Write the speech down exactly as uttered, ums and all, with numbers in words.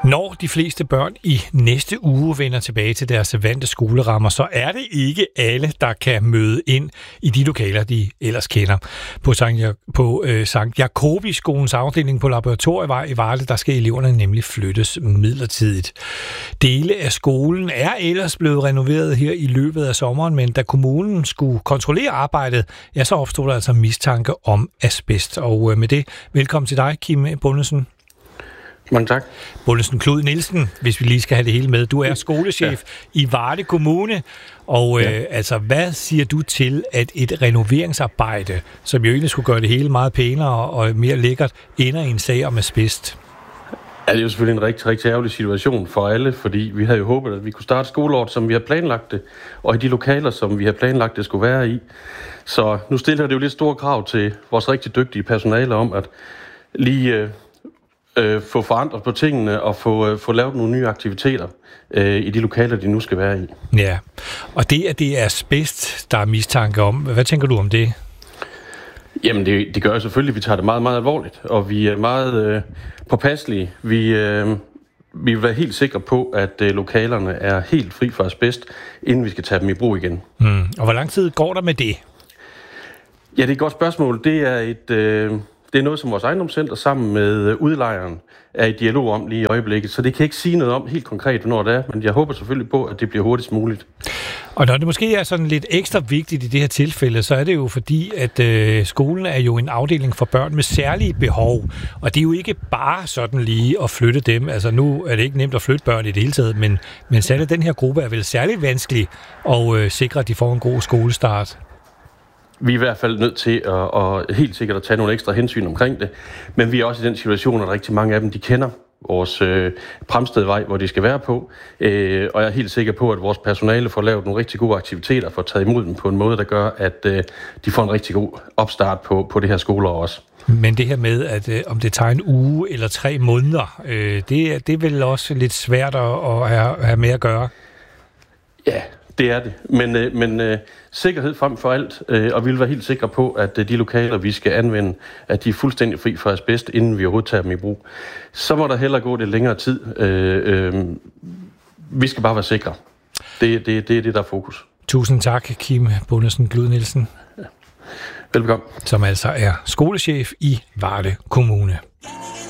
Når de fleste børn i næste uge vender tilbage til deres vante skolerammer, så er det ikke alle, der kan møde ind i de lokaler, de ellers kender. På Sankt, på, øh, Sankt Jacobi skolens afdeling på Laboratorievej i Varde, der skal eleverne nemlig flyttes midlertidigt. Dele af skolen er ellers blevet renoveret her i løbet af sommeren, men da kommunen skulle kontrollere arbejdet, ja, så opstod der altså mistanke om asbest. Og øh, med det, velkommen til dig, Kim Bundesen. Mange tak. Bundesen Klud Nielsen, hvis vi lige skal have det hele med. Du er skolechef ja. i Varde Kommune, og øh, ja. altså, hvad siger du til, at et renoveringsarbejde, som jo egentlig skulle gøre det hele meget pænere og mere lækkert, ender i en sag om asbest? Ja, det er jo selvfølgelig en rigtig, rigtig ærgerlig situation for alle, fordi vi havde jo håbet, at vi kunne starte skoleåret, som vi har planlagt det, og i de lokaler, som vi har planlagt det skulle være i. Så nu stiller det jo lidt store krav til vores rigtig dygtige personale om, at lige øh, øh, få forandret på tingene og få, øh, få lavet nogle nye aktiviteter øh, i de lokaler, de nu skal være i. Ja, og det er det asbest, der er mistanke om. Hvad tænker du om det? Jamen, det, det gør jo selvfølgelig, at vi tager det meget, meget alvorligt, og vi er meget øh, påpasselige. Vi, øh, vi vil være helt sikre på, at øh, lokalerne er helt fri for asbest, inden vi skal tage dem i brug igen. Mm. Og hvor lang tid går der med det? Ja, det er et godt spørgsmål. Det er, et, øh, det er noget, som vores ejendomscenter sammen med udlejeren er i dialog om lige i øjeblikket, så det kan ikke sige noget om helt konkret, hvornår det er, men jeg håber selvfølgelig på, at det bliver hurtigst muligt. Og når det måske er sådan lidt ekstra vigtigt i det her tilfælde, så er det jo fordi, at øh, skolen er jo en afdeling for børn med særlige behov. Og det er jo ikke bare sådan lige at flytte dem. Altså nu er det ikke nemt at flytte børn i det hele taget, men, men særligt den her gruppe er vel særligt vanskelig at øh, sikre, at de får en god skolestart. Vi er i hvert fald nødt til at, at helt sikkert at tage nogle ekstra hensyn omkring det. Men vi er også i den situation, at rigtig mange af dem, de kender vores øh, Pramstedvej, hvor de skal være på. Øh, og jeg er helt sikker på, at vores personale får lavet nogle rigtig gode aktiviteter, for at tage imod dem på en måde, der gør, at øh, de får en rigtig god opstart på, på det her skoleår også. Men det her med, at øh, om det tager en uge eller tre måneder, øh, det, det er vel også lidt svært at, at have, have med at gøre? Ja, det er det. Men, øh, men øh, sikkerhed frem for alt, øh, og vi vil være helt sikre på, at øh, de lokaler, vi skal anvende, at de er fuldstændig fri for asbest, inden vi overhovedet tager dem i brug. Så må der hellere gå lidt længere tid. Øh, øh, vi skal bare være sikre. Det, det, det er det, der er fokus. Tusind tak, Kim Bundesen Klud Nielsen. Ja. Velbekomme. Som altså er skolechef i Varde Kommune.